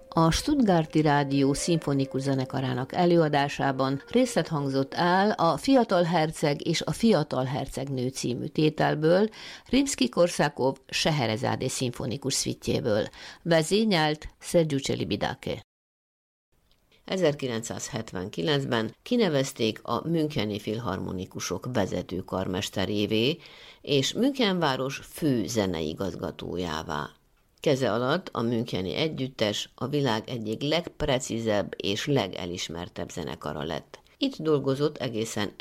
A Stuttgarti Rádió szimfonikus zenekarának előadásában részlet hangzott el a Fiatal herceg és a Fiatal hercegnő című tételből, Rimszky-Korszakov Scheherazade szimfonikus szvittjéből. Vezényelt Sergiu Celibidache. 1979-ben kinevezték a müncheni filharmonikusok vezető karmesterévé és Münchenváros fő zeneigazgatójává. Keze alatt a müncheni együttes a világ egyik legprecízebb és legelismertebb zenekara lett. Itt dolgozott egészen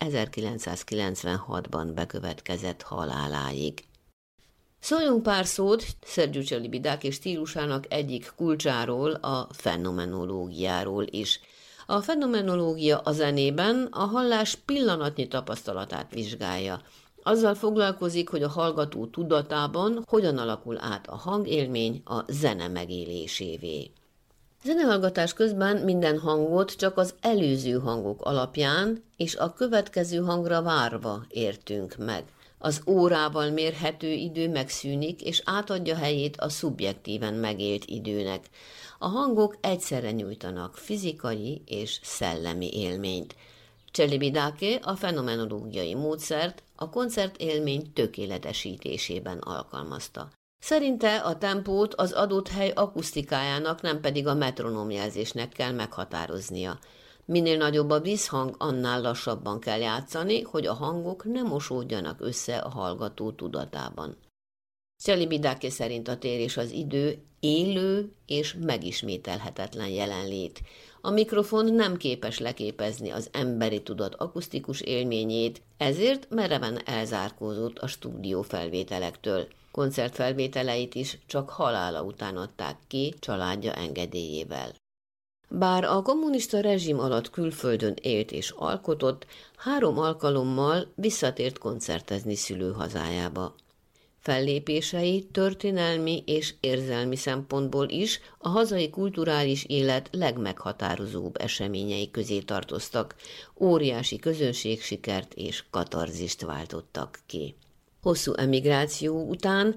1996-ban bekövetkezett haláláig. Szóljunk pár szót Sergiu Celibidache stílusának egyik kulcsáról, a fenomenológiáról is. A fenomenológia a zenében a hallás pillanatnyi tapasztalatát vizsgálja. Azzal foglalkozik, hogy a hallgató tudatában hogyan alakul át a hangélmény a zene megélésévé. Zenehallgatás közben minden hangot csak az előző hangok alapján és a következő hangra várva értünk meg. Az órával mérhető idő megszűnik, és átadja helyét a szubjektíven megélt időnek. A hangok egyszerre nyújtanak fizikai és szellemi élményt. Celibidache a fenomenológiai módszert a koncertélmény tökéletesítésében alkalmazta. Szerinte a tempót az adott hely akusztikájának, nem pedig a metronómjelzésnek kell meghatároznia. Minél nagyobb a visszhang, annál lassabban kell játszani, hogy a hangok ne mosódjanak össze a hallgató tudatában. Celibidache szerint a tér és az idő élő és megismételhetetlen jelenlét. A mikrofon nem képes leképezni az emberi tudat akusztikus élményét, ezért mereven elzárkózott a stúdiófelvételektől. Koncertfelvételeit is csak halála után adták ki családja engedélyével. Bár a kommunista rezsim alatt külföldön élt és alkotott, 3 alkalommal visszatért koncertezni szülőhazájába. Fellépései történelmi és érzelmi szempontból is a hazai kulturális élet legmeghatározóbb eseményei közé tartoztak, óriási közönségsikert és katarzist váltottak ki. Hosszú emigráció után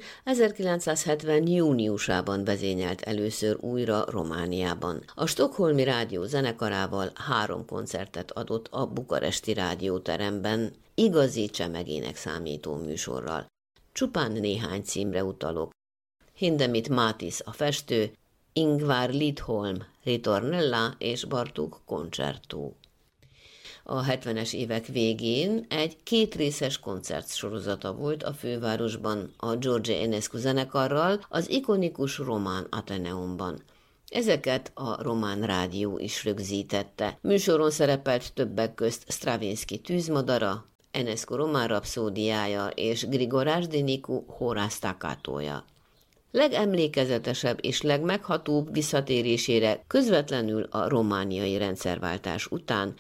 1970. júniusában vezényelt először újra Romániában. A Stockholmi Rádió zenekarával 3 koncertet adott a bukaresti rádióteremben, igazi csemegének számító műsorral. Csupán néhány címre utalok. Hindemith Mátis a festő, Ingvar Lidholm Ritornella és Bartók Concerto. A 70-es évek végén egy 2 részes koncertsorozata volt a fővárosban a George Enescu zenekarral az ikonikus román Ateneumban. Ezeket a Román Rádió is rögzítette. Műsoron szerepelt többek közt Stravinsky Tűzmadara, Enescu román rapszódiája és Grigor Rajdiniku Horász Staccatója. Legemlékezetesebb és legmeghatóbb visszatérésére közvetlenül a romániai rendszerváltás után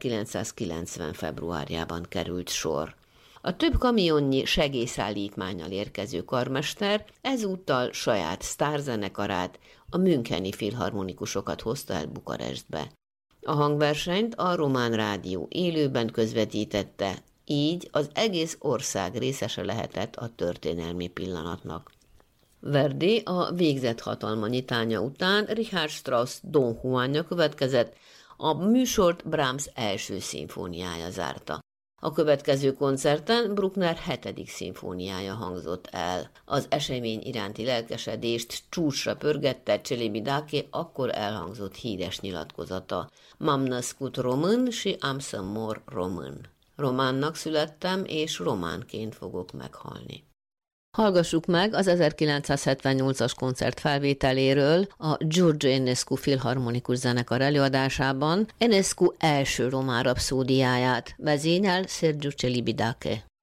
1990. februárjában került sor. A több kamionnyi segélyszállítmánnyal érkező karmester ezúttal saját sztárzenekarát, a müncheni filharmonikusokat hozta el Bukarestbe. A hangversenyt a Román Rádió élőben közvetítette, így az egész ország részese lehetett a történelmi pillanatnak. Verdi a végzett hatalma nyitánya után Richard Strauss Don Juanja következett, a műsort Brahms első szimfóniája zárta. A következő koncerten Bruckner 7. szimfóniája hangzott el. Az esemény iránti lelkesedést csúcsra pörgette Celibidache akkor elhangzott híres nyilatkozata. M-am născut român și am să mor român. Románnak születtem, és románként fogok meghalni. Hallgassuk meg az 1978-as koncert felvételéről a George Enescu filharmonikus zenekar előadásában Enescu első román rapszódiáját, vezényel Sergiu Celibidache.